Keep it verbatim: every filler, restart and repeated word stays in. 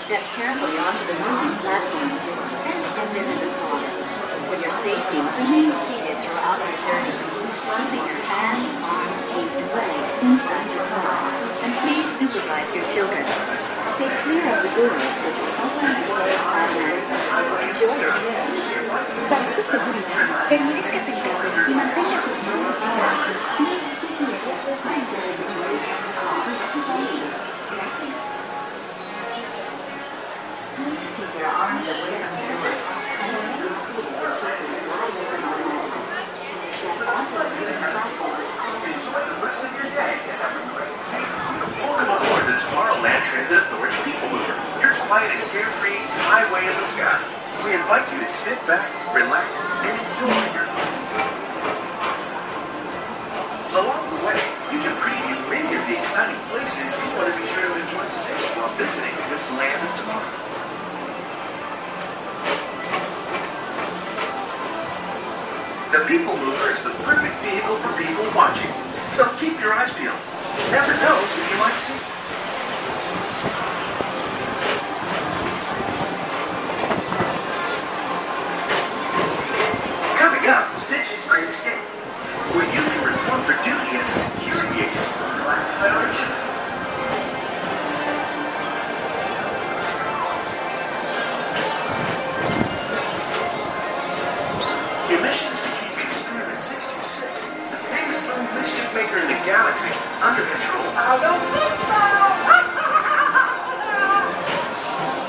Step carefully onto the moving platform, then step into the car. For your safety, remain seated throughout your journey, keeping your hands, arms, feet, and legs inside your car. And please supervise your children. Stay clear of the doors, which will open and close automatically. Enjoy your trip. Para su seguridad, permanezca sentado y mantenga sus manos y brazos bien sujetos dentro del Please keep your arms away from your doors, and when you see it, take the slide open automatically. Step onto the moving platform. Enjoy the rest of your day. Welcome aboard the Tomorrowland Transit Authority People Mover, your quiet and carefree highway in the sky. We invite you to sit back, relax, and enjoy your lives. Along the way, you can preview many of the exciting places you want to be sure to enjoy today while visiting this land of tomorrow. The People Mover is the perfect vehicle for people watching, so keep your eyes peeled. Never know who you might see. Coming up, Stitch's Great Escape, where you